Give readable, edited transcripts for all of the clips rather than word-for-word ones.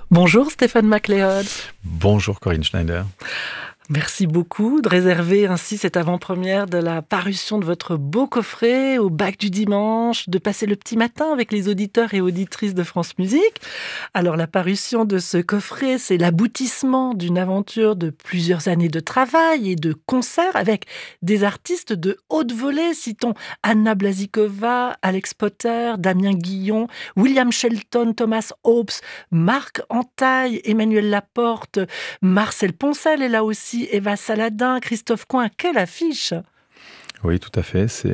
Bonjour Stéphane MacLeod. Bonjour Corinne Schneider. Merci beaucoup de réserver ainsi cette avant-première de la parution de votre beau coffret au bac du dimanche, de passer le petit matin avec les auditeurs et auditrices de France Musique. Alors la parution de ce coffret, c'est l'aboutissement d'une aventure de plusieurs années de travail et de concerts avec des artistes de haute volée. Citons Anna Blasíková, Alex Potter, Damien Guillon, William Shelton, Thomas Hobbes, Marc Antaille, Emmanuel Laporte, Marcel Poncel est là aussi, Eva Saladin, Christophe Coin. Quelle affiche! Oui, tout à fait. C'est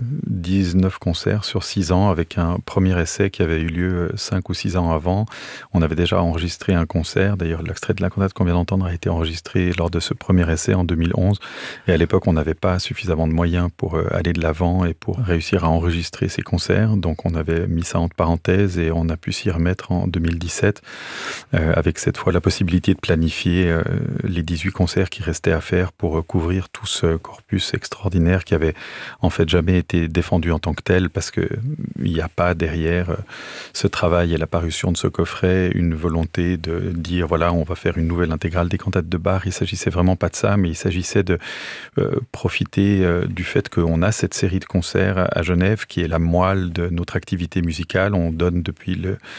19 concerts sur 6 ans avec un premier essai qui avait eu lieu 5 ou 6 ans avant. On avait déjà enregistré un concert. D'ailleurs, l'extrait de la cantate qu'on vient d'entendre a été enregistré lors de ce premier essai en 2011. Et à l'époque, on n'avait pas suffisamment de moyens pour aller de l'avant et pour réussir à enregistrer ces concerts. Donc, on avait mis ça entre parenthèses et on a pu s'y remettre en 2017 avec cette fois la possibilité de planifier les 18 concerts qui restaient à faire pour couvrir tout ce corpus extraordinaire qui avait en fait jamais été défendu en tant que tel parce que il n'y a pas derrière ce travail et la parution de ce coffret une volonté de dire voilà on va faire une nouvelle intégrale des cantates de Bach. Il s'agissait vraiment pas de ça, mais il s'agissait de profiter du fait qu'on a cette série de concerts à Genève qui est la moelle de notre activité musicale. On donne depuis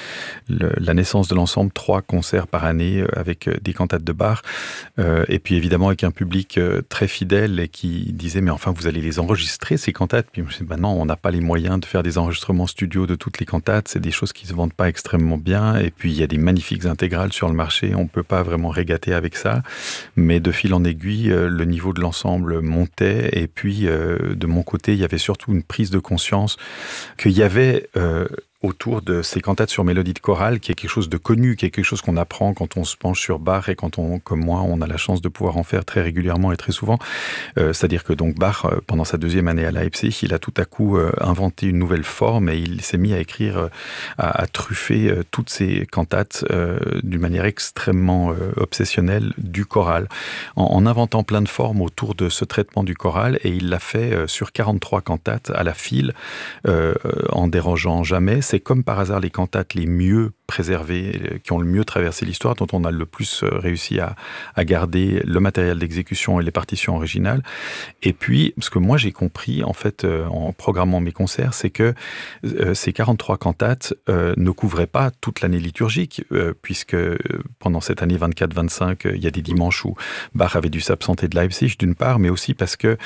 la naissance de l'ensemble 3 concerts par année avec des cantates de Bach et puis évidemment avec un public très fidèle et qui disait mais enfin vous allez les enregistrer ces cantates. Puis je me suis dit, non, on n'a pas les moyens de faire des enregistrements studio de toutes les cantates, c'est des choses qui se vendent pas extrêmement bien, et puis il y a des magnifiques intégrales sur le marché, on peut pas vraiment régater avec ça, mais de fil en aiguille, le niveau de l'ensemble montait, et puis de mon côté, il y avait surtout une prise de conscience qu'il y avait autour de ces cantates sur mélodie de chorale, qui est quelque chose de connu, qui est quelque chose qu'on apprend quand on se penche sur Bach et quand on, comme moi, on a la chance de pouvoir en faire très régulièrement et très souvent. C'est-à-dire que donc Bach, pendant sa 2e année à Leipzig, il a tout à coup inventé une nouvelle forme et il s'est mis à écrire, à truffer toutes ces cantates d'une manière extrêmement obsessionnelle du choral, en inventant plein de formes autour de ce traitement du choral, et il l'a fait sur 43 cantates à la file, en dérogeant jamais. C'est comme par hasard les cantates les mieux préservées, qui ont le mieux traversé l'histoire, dont on a le plus réussi à garder le matériel d'exécution et les partitions originales. Et puis, ce que moi j'ai compris, en fait, en programmant mes concerts, c'est que ces 43 cantates ne couvraient pas toute l'année liturgique, puisque pendant cette année 24-25, il y a des dimanches où Bach avait dû s'absenter de Leipzig, d'une part, mais aussi parce que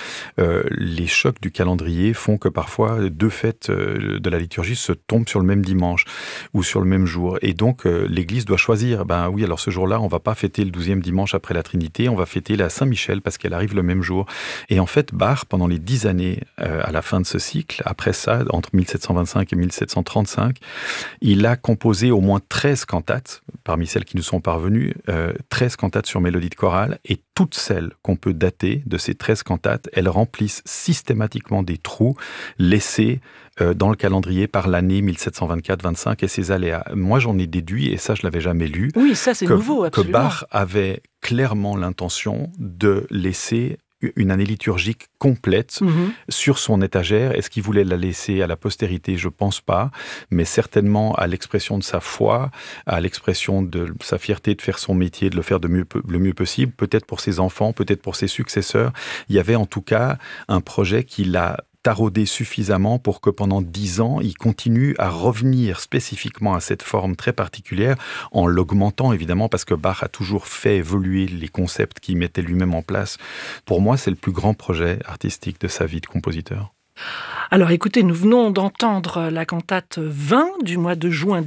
les chocs du calendrier font que parfois 2 fêtes de la liturgie se tombent sur le même dimanche ou sur le même jour. Et donc, l'Église doit choisir. Ben oui, alors ce jour-là, on va pas fêter le 12e dimanche après la Trinité, on va fêter la Saint-Michel parce qu'elle arrive le même jour. Et en fait, Bach, pendant les 10 années à la fin de ce cycle, après ça, entre 1725 et 1735, il a composé au moins 13 cantates, parmi celles qui nous sont parvenues, 13 cantates sur mélodie de chorale, et toutes celles qu'on peut dater de ces 13 cantates, elles remplissent systématiquement des trous laissés dans le calendrier par l'année 1724-25 et ses aléas. Moi, j'en ai déduit, et ça, je l'avais jamais lu, oui, ça, c'est nouveau, absolument, que Bach avait clairement l'intention de laisser une année liturgique complète sur son étagère. Est-ce qu'il voulait la laisser à la postérité? Je pense pas, mais certainement à l'expression de sa foi, à l'expression de sa fierté de faire son métier, de le faire le mieux possible, peut-être pour ses enfants, peut-être pour ses successeurs. Il y avait en tout cas un projet qui l'a taraudé suffisamment pour que pendant 10 ans, il continue à revenir spécifiquement à cette forme très particulière, en l'augmentant évidemment, parce que Bach a toujours fait évoluer les concepts qu'il mettait lui-même en place. Pour moi, c'est le plus grand projet artistique de sa vie de compositeur. Alors écoutez, nous venons d'entendre la cantate 20 du mois de juin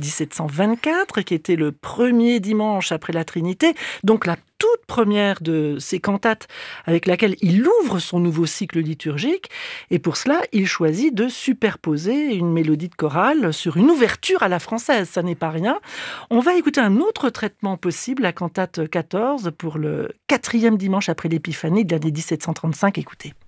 1724, qui était le premier dimanche après la Trinité, donc la toute première de ces cantates avec laquelle il ouvre son nouveau cycle liturgique. Et pour cela, il choisit de superposer une mélodie de chorale sur une ouverture à la française. Ça n'est pas rien. On va écouter un autre traitement possible, la cantate 14, pour le 4e dimanche après l'Épiphanie de l'année 1735. Écoutez.